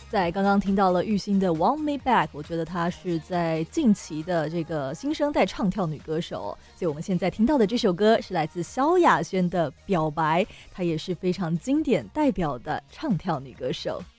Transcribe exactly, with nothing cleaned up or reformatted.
在刚刚听到了玉兴的 Want Me Back， 我觉得她是在近期的这个新生代唱跳女歌手，所以我们现在听到的这首歌是来自萧亚轩的表白，她也是非常经典代表的唱跳女歌手。